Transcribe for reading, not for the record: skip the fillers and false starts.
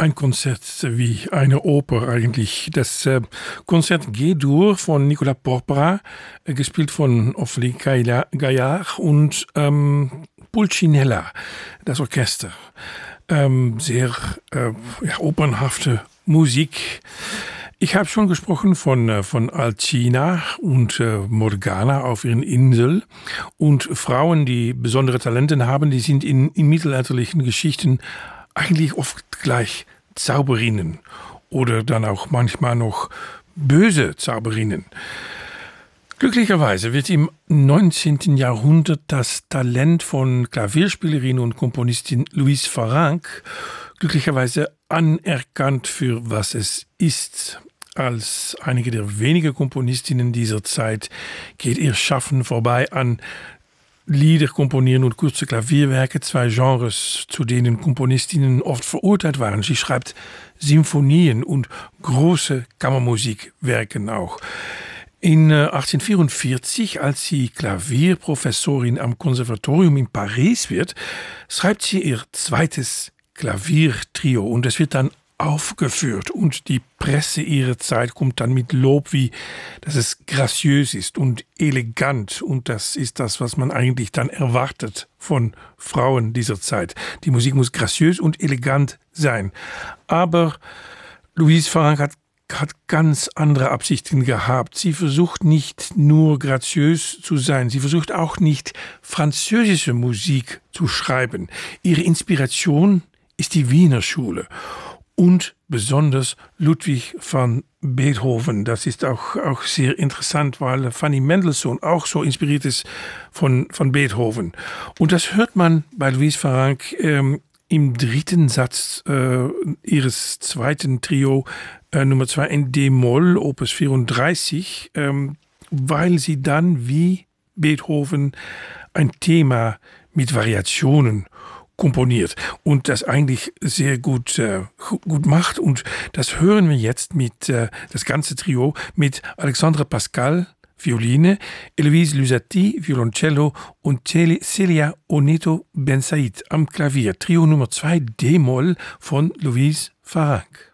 ein Konzert wie eine Oper eigentlich. Das Konzert G-Dur von Nicolas Porpora, gespielt von Ophélie Gaillard und Pulcinella, das Orchester. Sehr opernhafte Musik. Ich habe schon gesprochen von Alcina und Morgana auf ihren Insel. Und Frauen, die besondere Talente haben, die sind in mittelalterlichen Geschichten eigentlich oft gleich Zauberinnen oder dann auch manchmal noch böse Zauberinnen. Glücklicherweise wird im 19. Jahrhundert das Talent von Klavierspielerin und Komponistin Louise Farrenc glücklicherweise anerkannt für was es ist. Als einige der wenigen Komponistinnen dieser Zeit geht ihr Schaffen vorbei an Lieder komponieren und kurze Klavierwerke, zwei Genres, zu denen Komponistinnen oft verurteilt waren. Sie schreibt Symphonien und große Kammermusikwerke auch. In 1844, als sie Klavierprofessorin am Konservatorium in Paris wird, schreibt sie ihr zweites Klaviertrio und es wird dann aufgeführt und die Presse ihrer Zeit kommt dann mit Lob, wie dass es graziös ist und elegant und das ist das, was man eigentlich dann erwartet von Frauen dieser Zeit. Die Musik muss graziös und elegant sein. Aber Louise Farrenc hat ganz andere Absichten gehabt. Sie versucht nicht nur graziös zu sein, sie versucht auch nicht französische Musik zu schreiben. Ihre Inspiration ist die Wiener Schule. Und besonders Ludwig van Beethoven. Das ist auch sehr interessant, weil Fanny Mendelssohn auch so inspiriert ist von Beethoven. Und das hört man bei Louise Farrenc im dritten Satz ihres zweiten Trio Nummer 2 in D-Moll, Opus 34, weil sie dann wie Beethoven ein Thema mit Variationen komponiert und das eigentlich sehr gut macht. Und das hören wir jetzt mit das ganze Trio mit Alexandre Pascal, Violine, Eloise Lusati, Violoncello und Celia Oneto Ben Said am Klavier. Trio Nummer 2 D-Moll von Louise Farrenc.